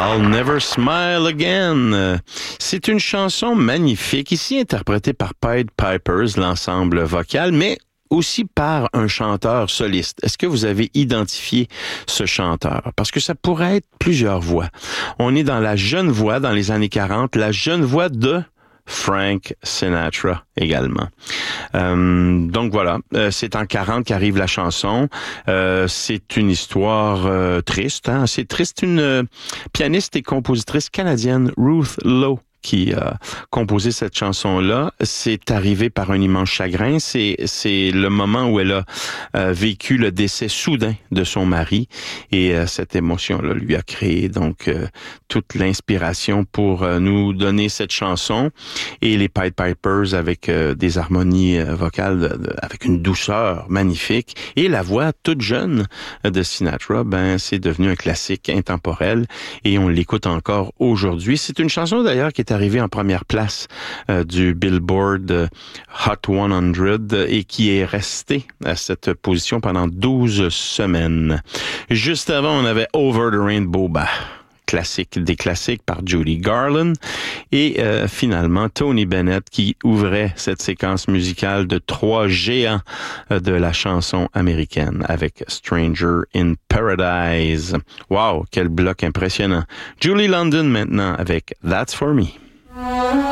I'll Never Smile Again. C'est une chanson magnifique, ici interprétée par Pied Pipers, l'ensemble vocal, mais aussi par un chanteur soliste. Est-ce que vous avez identifié ce chanteur? Parce que ça pourrait être plusieurs voix. On est dans la jeune voix, dans les années 40, la jeune voix de Frank Sinatra également. Donc voilà, c'est en 40 qu'arrive la chanson. C'est une histoire triste. Hein? C'est triste, une pianiste et compositrice canadienne, Ruth Lowe, qui a composé cette chanson-là. C'est arrivé par un immense chagrin. C'est le moment où elle a vécu le décès soudain de son mari. Et cette émotion-là lui a créé donc toute l'inspiration pour nous donner cette chanson. Et les Pied Pipers avec des harmonies vocales avec une douceur magnifique. Et la voix toute jeune de Sinatra, c'est devenu un classique intemporel. Et on l'écoute encore aujourd'hui. C'est une chanson d'ailleurs qui est arrivé en première place du Billboard Hot 100 et qui est resté à cette position pendant 12 semaines. Juste avant, on avait Over the Rainbow, classique des classiques par Judy Garland et finalement Tony Bennett qui ouvrait cette séquence musicale de 3 géants de la chanson américaine avec Stranger in Paradise. Wow, quel bloc impressionnant. Julie London maintenant avec That's For Me.